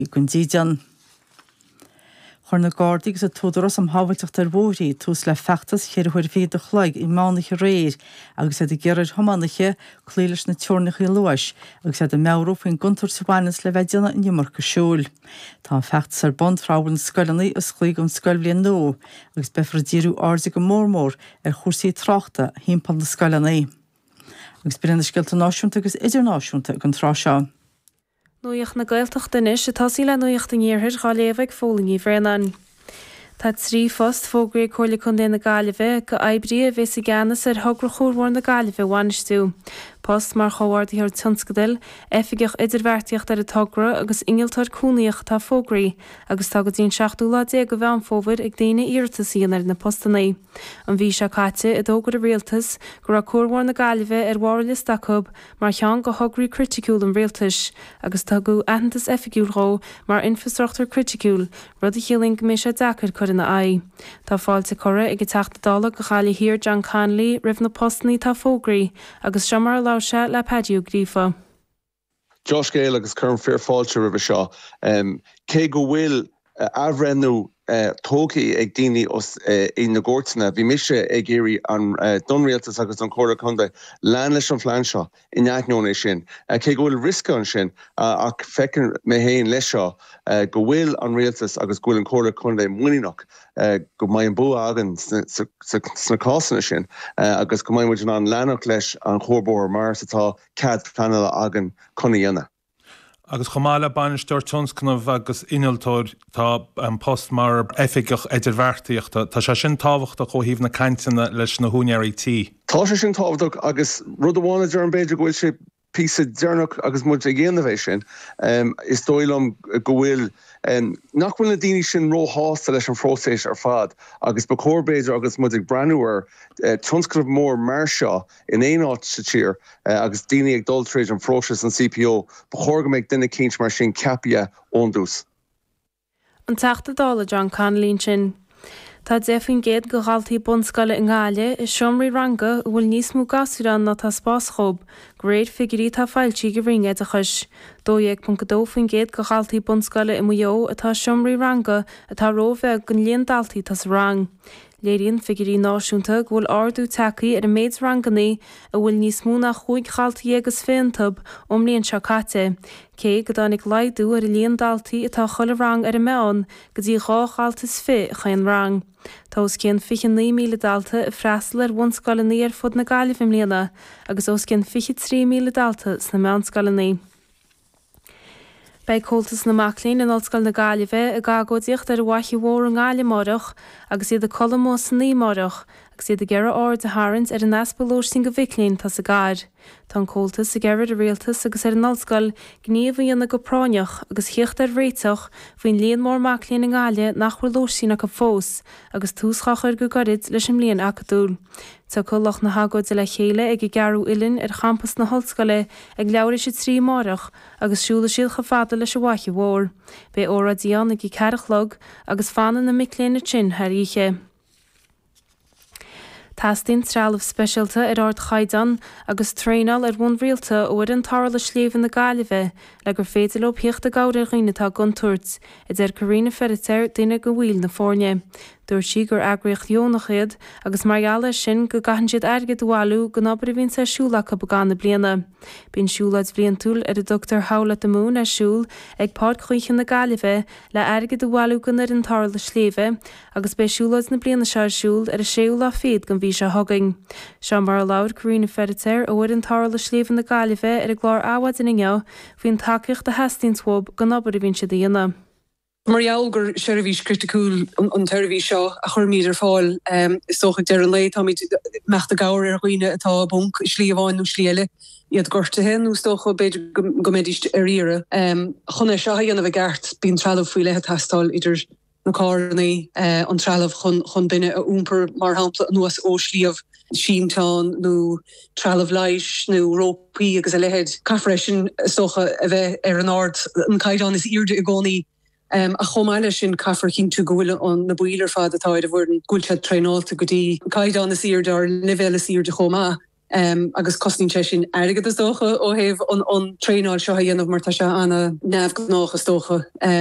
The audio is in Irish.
Gundidian. Chorna Gordig is a Todoros am Haviltach der Wori, Tus le Fachtas, Hirhuir Fede Chlag, in Manich Reir, agus at the Gerard Homaniche, Cleelish na Tornich Luash, agus at the Mauruf in Gunter Swanis Levediana in Yamurka Shul. Tá Fachtas are Bond Frauen Scullany, a Skligum Scullian no, agus Befradiru Arzig and Mormor, Chursi Trachta, Himpal the Scullany. Agus Brendish Geltonashunta, agus Idernashunta, Guntrasha. Nuach na gailtach denis, a tasí le nuach den níorthir gá lévig fólingi vrenan. Tá trí fost fógraí cóla chun na Gaillimhe go aibrí a bheits a gceannas thugra chóirmhór na Gaillimhe bhainistú. Post mar chomhairdaí ar tionscadal, effigeach idirmhairtíocht ar a togra agus ingiltar cúnaíocht tá fógraí, agus tá go dtíon 7 go bhean fómhair ag daoine iartasíon ar na postannaí. An bhí se caite i dógur a réaltas gur a chóirmhór na Gaillimhe ar mhárla stacab mar cheann go hograí criticúil an réaltas, agus tá go aitheantas effigiúil ró mar infrastruchtúr criticúil, rud a chéaling go mé sé dachar chur na ai. Tá fáilte chora ag teachtadála go chaile hir John Conley rih na postannaí tá fógraí, agus seomar láise le padiú grífa. Josh Gale agus chun fear fáilte rih seo. Cé go bhfuil ahrenú tócaí ag daoine i na gcórtainna, bhí mise ag éirí an donréaltas agus an chóra chunda lean leis an phlean seo in aithneoin sin. Cé go bhfuil risca an sin ach fecinn mé héin leis seo go bhfuil an réaltas agus go bhfuil an chóra chunda muinach go mbeidh an bua agan sna cásanna sin agus go mbeidh an leanach leis an chórbóir mar satá cad fanala agan chuna dhéanana. Agus chomála banisteir tionscnamh agus inaltóir tá an post mar effigeach idirmhairtíochta, tá sé sin tábhachtach ó híomh na cainteanna leis na húinearí tí. Tá sé sin tábhachtach agus rud amháin ar an beidir go bhfuil sé písa dearnach agus muid ag dhéanamh sin is dóilm go bhfuil nach bhfuil na daoine sin róthásta leis an phróiséis ar fad agus ba chórbéidir agus muid ag breanúir tionscnamh mór mar seo in éon áit sa tír agus daoine ag dul tríd an phróiseas an CPO ba chóir go mbeidh duine cinnt mar sin capia ón dús. An teachtadála John Conley sin. Tá définn géad go ghaltaí bunscoile in Gáile is siomraí ranga bhfuil níos mú gasúrán na tá spás chomh, gréad figurí tá fáiltí go bhríngéad a chus. 2.2 fin géad go ghaltaí bunscoile i Mayo atá siomraí ranga atá róbheith gon líon daltaí tas rang. Léiríonn figurí náisiúnta go bhfuil ardú tacaí ar a méid ranganí a bhfuil níos mú na chuig chaltaí agus féintab omlíonn seo caite. Cé go dánig laidú ar a líon daltaí atá chola rang ar a meán go dtí dhá chaltas fé chaon rang. Tá os cén 9,000 dalta a freastal ar bhain scalaní ar fud na Gaillimhe mbliana agus os cén 3,000 dalta sna meán scalaní. Bei cóltas na Maclín in Ollscoil na Gaillimhe a gagóidíocht ar a waithí mhór an Gáile marach agus iad a colm os ní marach agus iad a gera ard a Harrans ar an aspalóir sin go bhiclín tas a gár. Tá cóltas a gera a réaltas agus ar an Ollscoil gníomh dhéanana go práineach agus chiocht ar réiteach faoin líon mór Maclín in Gáile nach bhfuil lóir sin go fós agus túschachar go gorid leis an líon acadúil. Tá colach na hagóid le chéile ag gearú ilinn ar champas na Ollscoile ag leabhar sé trí marach agus siúla siad go fada leis waithí mhór. Bé óra díán ag cearachlog agus fanan na micléanna sin thar íche. Tastín trealamh speisialta ar ard chaidan agus tréinál ar bhain rialta ó ar an tarla sléomh na Gaillimhe le gur féidir le piocht a gáir riinetá guntuirt i d Carina Ferreter duine go bhfuil na fórne. Dúir si gur agriocht Jónachéad agus marghealla sin go gaithn siad airgid bhhailú go nabair a bhíonn sa siúlacha beganna bliana. Bhíonn siúlaid bblion túil ar a Dr. Howla de Moon a siúl ag páirc chuoichin na Gaillimhe le airgid bhhailú gan ar an tarla sléomhe agus bé siúlaid na bliana se siúl ar a séúla féad gan bhí se thugaing. Se mar a labhar Carina Ferreter ó ar an tarla sléomh na Gaillimhe ar a glár áhad in inniu faoin takeíocht a heastínswob gan nabair a bhíonn siad dhéana. Mariaulgur Shervís criticúil an terví seo a chur míidir fáil is socha dear an lei tá mecht a gair ar chuoine atá bunk slíomháin nó slíile iad gorta hen nó stocha beidir go médist ar ire. Chuna seo dhéanamh a gceart bíon trealamh faoi lethe tastáil idir na cánaí an trealamh chun duine a úmper mar hampla nuas ó slíomh síntán nó trealamh leis nó rópaí agus a lehead caithfreisin stocha a bheith ar an ard an caiidán is irde i gcónaí a chomáile sin caithfar cinn tú go bhfuil an na buílar fad atá a bhfuin gúilte tréáilta go dtí caiidán is iad ar level is iad de chomá agus cosnin sin airgad is dócha ó heh an tréáil seo dhéanamh mar tá se anna nefh náchas dócha.